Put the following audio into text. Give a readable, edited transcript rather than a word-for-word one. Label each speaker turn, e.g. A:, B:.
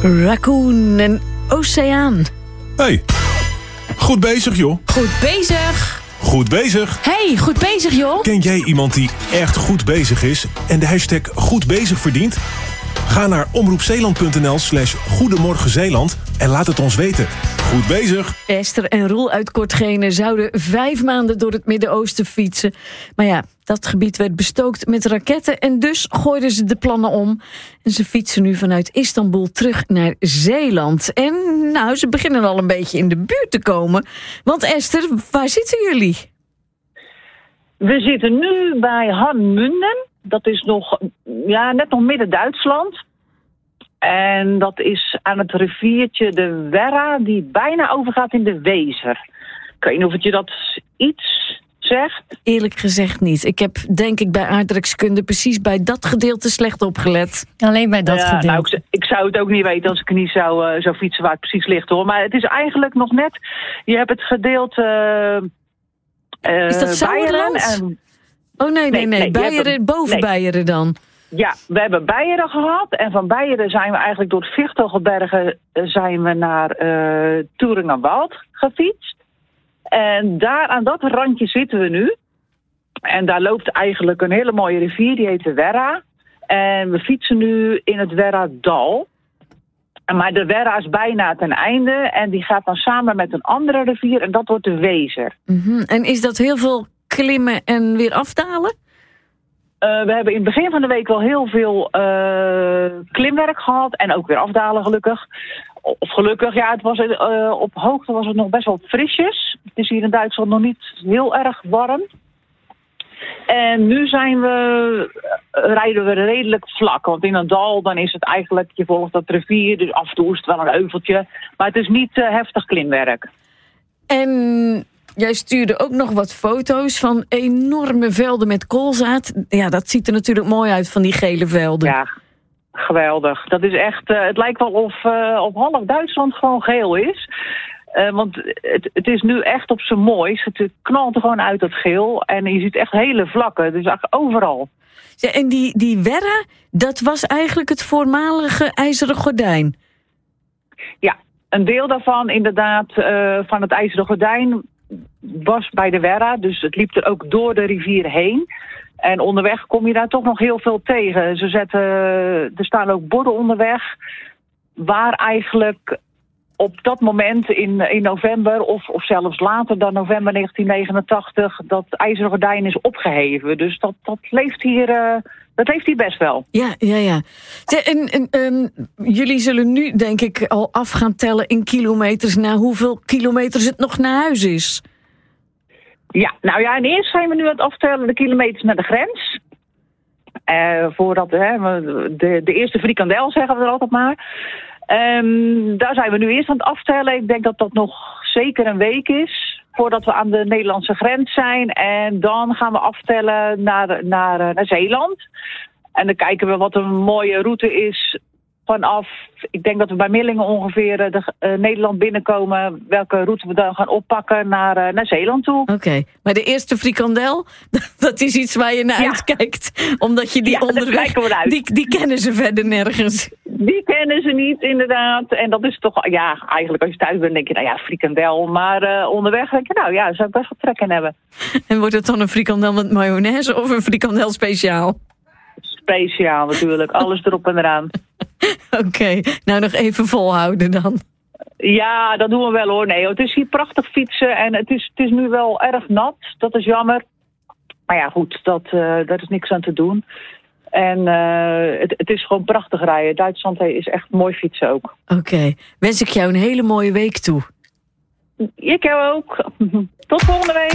A: Raccoon en Oceaan.
B: Hey, goed bezig joh.
A: Goed bezig.
B: Goed bezig.
A: Hey, goed bezig joh.
B: Ken jij iemand die echt goed bezig is en de hashtag goed bezig verdient? Ga naar omroepzeeland.nl/Goedemorgen Zeeland en laat het ons weten. Goed bezig.
A: Esther en Roel uit Kortgene zouden 5 maanden door het Midden-Oosten fietsen. Maar ja, dat gebied werd bestookt met raketten en dus gooiden ze de plannen om. En ze fietsen nu vanuit Istanbul terug naar Zeeland. En nou, ze beginnen al een beetje in de buurt te komen. Want Esther, waar zitten jullie?
C: We zitten nu bij Hanmunden. Dat is nog, net nog midden Duitsland. En dat is aan het riviertje de Werra, die bijna overgaat in de Wezer. Ik weet niet of het je dat iets zegt.
A: Eerlijk gezegd niet. Ik heb, denk ik, bij aardrijkskunde precies bij dat gedeelte slecht opgelet.
D: Alleen bij dat gedeelte.
C: Nou, ik zou het ook niet weten als ik niet zou fietsen waar het precies ligt, hoor. Maar het is eigenlijk nog net, je hebt het gedeelte
A: is dat Sauerland? Oh nee. Beieren, boven Beieren dan.
C: Ja, we hebben Beieren gehad. En van Beieren zijn we eigenlijk door het Fichtelgebergen zijn we naar Thüringerwald gefietst. En daar aan dat randje zitten we nu. En daar loopt eigenlijk een hele mooie rivier, die heet de Werra. En we fietsen nu in het Werradal. Maar de Werra is bijna ten einde. En die gaat dan samen met een andere rivier en dat wordt de Wezer.
A: Mm-hmm. En is dat heel veel klimmen en weer afdalen?
C: We hebben in het begin van de week wel heel veel klimwerk gehad. En ook weer afdalen, gelukkig. Of gelukkig, ja, het was, op hoogte was het nog best wel frisjes. Het is hier in Duitsland nog niet heel erg warm. En nu rijden we redelijk vlak. Want in een dal dan is het eigenlijk, je volgt dat rivier. Dus af en toe is het wel een euveltje. Maar het is niet heftig klimwerk.
A: En jij stuurde ook nog wat foto's van enorme velden met koolzaad. Ja, dat ziet er natuurlijk mooi uit van die gele velden.
C: Ja, geweldig. Dat is echt, het lijkt wel of half Duitsland gewoon geel is. Want het is nu echt op zijn moois. Het knalt er gewoon uit het geel. En je ziet echt hele vlakken. Dus eigenlijk overal.
A: Ja, en die Werra, dat was eigenlijk het voormalige IJzeren Gordijn.
C: Ja, een deel daarvan inderdaad van het IJzeren Gordijn was bij de Werra. Dus het liep er ook door de rivier heen. En onderweg kom je daar toch nog heel veel tegen. Er staan ook borden onderweg waar eigenlijk op dat moment in november of zelfs later dan november 1989 dat IJzeren Gordijn is opgeheven. Dus dat leeft hier best wel.
A: Ja. En jullie zullen nu denk ik al af gaan tellen in kilometers naar hoeveel kilometers het nog naar huis is.
C: Ja, nou ja, en eerst zijn we nu aan het aftellen de kilometers naar de grens. Voordat de eerste frikandel, zeggen we er altijd maar. Daar zijn we nu eerst aan het aftellen. Ik denk dat dat nog zeker een week is voordat we aan de Nederlandse grens zijn. En dan gaan we aftellen naar Zeeland. En dan kijken we wat een mooie route is vanaf, ik denk dat we bij Millingen ongeveer Nederland binnenkomen. Welke route we dan gaan oppakken naar Zeeland toe.
A: Oké, maar de eerste frikandel, dat is iets waar je naar uitkijkt. Omdat je die onderweg, die kennen ze verder nergens.
C: Die kennen ze niet, inderdaad. En dat is toch, ja, eigenlijk als je thuis bent denk je, nou ja, frikandel. Maar onderweg denk je, nou ja, zou ik best wel trek in hebben.
A: En wordt het dan een frikandel met mayonaise of een frikandel speciaal?
C: Speciaal natuurlijk, alles erop en eraan.
A: Oké, nou nog even volhouden dan.
C: Ja, dat doen we wel hoor. Nee, het is hier prachtig fietsen en het is nu wel erg nat. Dat is jammer. Maar ja, goed, daar is niks aan te doen. En het is gewoon prachtig rijden. Duitsland is echt mooi fietsen ook.
A: Oké, wens ik jou een hele mooie week toe.
C: Ik jou ook. Tot volgende week.